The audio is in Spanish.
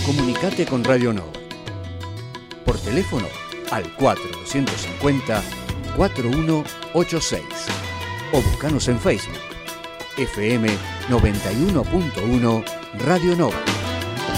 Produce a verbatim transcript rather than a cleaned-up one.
Comunicate con Radio Nova. Por teléfono al cuatro dos cinco cero, cuatro uno ocho seis o buscanos en Facebook. F M noventa y uno punto uno Radio Nova.